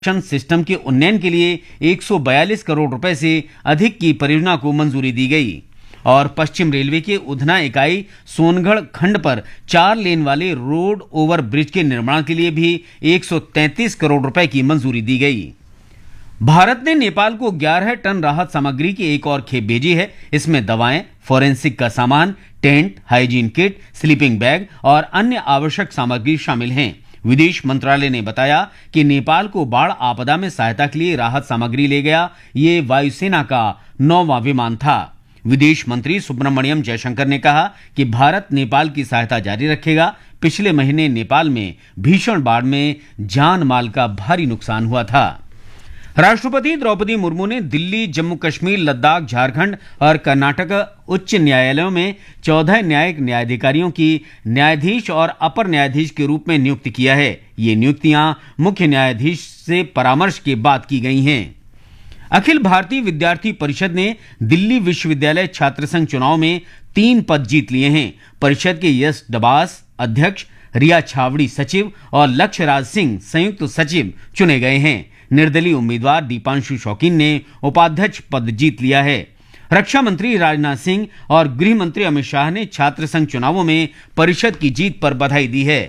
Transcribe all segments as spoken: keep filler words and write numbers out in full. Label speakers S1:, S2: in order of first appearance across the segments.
S1: System के उन्नयन के लिए एक सौ बयालीस करोड़ रुपए से अधिक की परियोजना को मंजूरी दी गई और पश्चिम रेलवे के उधना इकाई सोनगढ़ खंड पर चार लेन वाले रोड ओवर ब्रिज के निर्माण के लिए भी एक सौ तैंतीस करोड़ रुपए की मंजूरी दी गई। भारत ने नेपाल को ग्यारह टन राहत सामग्री की एक और खेप भेजी है। इसमें दवाएं, फोरेंसिक का सामान, tent, hygiene kit, sleeping bag और अन्य आवश्यक सामग्री शामिल हैं। विदेश मंत्रालय ने बताया कि नेपाल को बाढ़ आपदा में सहायता के लिए राहत सामग्री ले गया ये वायुसेना का नौवां विमान था। विदेश मंत्री सुब्रमण्यम जयशंकर ने कहा कि भारत नेपाल की सहायता जारी रखेगा। पिछले महीने नेपाल में भीषण बाढ़ में जान माल का भारी नुकसान हुआ था। राष्ट्रपति द्रौपदी मुर्मू ने दिल्ली, जम्मू कश्मीर, लद्दाख, झारखंड और कर्नाटक उच्च न्यायालयों में चौदह न्यायिक न्यायाधिकारियों की न्यायाधीश और अपर न्यायाधीश के रूप में नियुक्त किया है। ये नियुक्तियां मुख्य न्यायाधीश से परामर्श के बाद की गई हैं। अखिल भारतीय विद्यार्थी परिषद ने दिल्ली विश्वविद्यालय छात्र संघ चुनाव में तीन पद जीत लिए हैं। परिषद के यश डबास अध्यक्ष, रिया छावड़ी सचिव और लक्ष्य राज सिंह संयुक्त सचिव चुने गए हैं। निर्दलीय उम्मीदवार दीपांशु शौकीन ने उपाध्यक्ष पद जीत लिया है। रक्षा मंत्री राजनाथ सिंह और गृह मंत्री अमित शाह ने छात्र संघ चुनावों में परिषद की जीत पर बधाई दी है।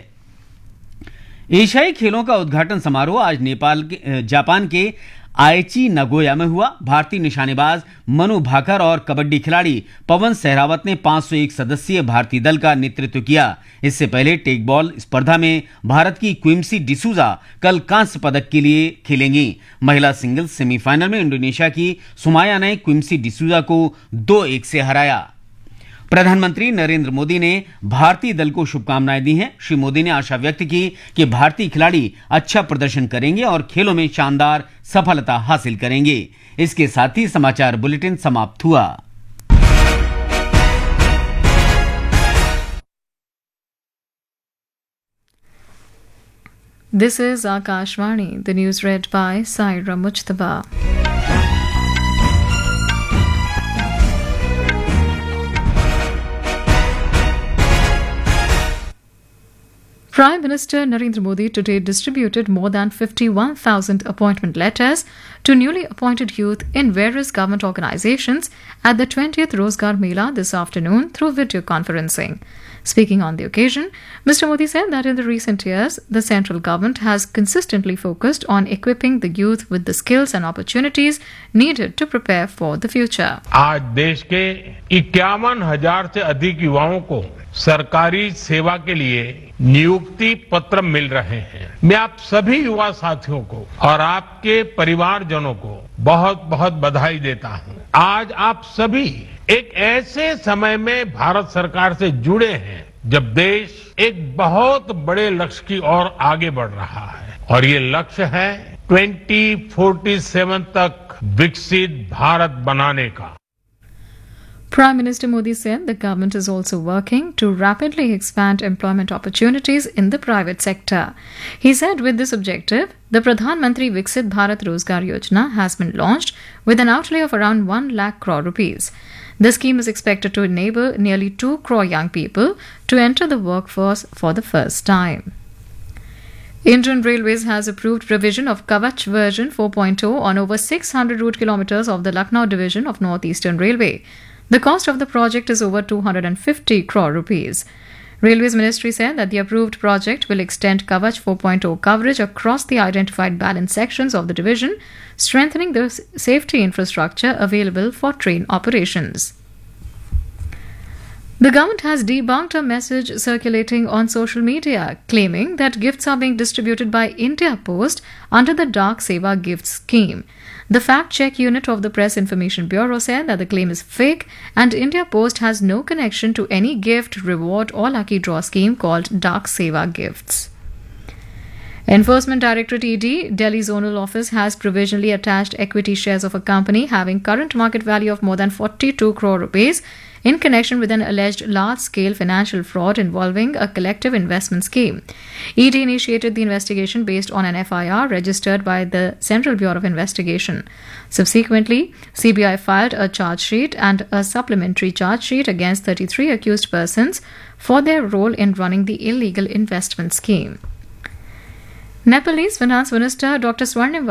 S1: एशियाई खेलों का उद्घाटन समारोह आज नेपाल के जापान के आइची नगोया में हुआ। भारतीय निशानेबाज मनु भाकर और कबड्डी खिलाड़ी पवन सहरावत ने पांच सौ एक सदस्यीय भारतीय दल का नेतृत्व किया। इससे पहले टेक बॉल स्पर्धा में भारत की क्विम्सी डिसूजा कल कांस्य पदक के लिए खेलेंगी। महिला सिंगल्स सेमीफाइनल में इंडोनेशिया की सुमाया ने क्विम्सी डिसूजा को दो एक से हराया। प्रधानमंत्री नरेंद्र मोदी ने भारतीय दल को शुभकामनाएं दी हैं। श्री मोदी ने आशा व्यक्त की कि भारतीय खिलाड़ी अच्छा प्रदर्शन करेंगे और खेलों में शानदार सफलता हासिल करेंगे। इसके साथ ही समाचार बुलेटिन समाप्त हुआ।
S2: This is Akashvani, the news read by Saira Mujtaba. Prime Minister Narendra Modi today distributed more than fifty-one thousand appointment letters to newly appointed youth in various government organizations at the twentieth Rozgar Mela this afternoon through video conferencing. Speaking on the occasion, Mister Modi said that in the recent years, the central government has consistently focused on equipping the youth with the skills and opportunities needed to prepare for the future.
S3: आज देश के इक्यावन हजार से अधिक युवाओं को सरकारी सेवा के लिए नियुक्ति पत्र मिल रहे हैं। मैं आप सभी युवा साथियों को और आपके परिवारजनों को बहुत बहुत बधाई देता हूं। आज आप सभी एक ऐसे समय में भारत सरकार से जुड़े हैं जब देश एक बहुत बड़े लक्ष्य की ओर आगे बढ़ रहा है और ये लक्ष्य है ट्वेंटी फोर्टी सेवन तक विकसित भारत बनाने का।
S2: Prime Minister Modi said the government is also working to rapidly expand employment opportunities in the private sector. He said with this objective, the Pradhan Mantri Viksit Bharat Rozgar Yojana has been launched with an outlay of around one lakh crore rupees. The scheme is expected to enable nearly two crore young people to enter the workforce for the first time. Indian Railways has approved revision of Kavach version four point oh on over six hundred route kilometers of the Lucknow division of North Eastern Railway. The cost of the project is over two hundred fifty crore rupees. Railways Ministry said that the approved project will extend Kavach four point oh coverage across the identified balance sections of the division, strengthening the safety infrastructure available for train operations. The government has debunked a message circulating on social media claiming that gifts are being distributed by India Post under the Dak Seva Gift scheme. The fact-check unit of the Press Information Bureau said that the claim is fake and India Post has no connection to any gift, reward or lucky draw scheme called Dak Seva Gifts. Enforcement Directorate E D, Delhi Zonal Office has provisionally attached equity shares of a company having current market value of more than forty-two crore rupees in connection with an alleged large-scale financial fraud involving a collective investment scheme. E D initiated the investigation based on an F I R registered by the Central Bureau of Investigation. Subsequently, C B I filed a charge sheet and a supplementary charge sheet against thirty-three accused persons for their role in running the illegal investment scheme. Nepalese Finance Minister Doctor Swarnim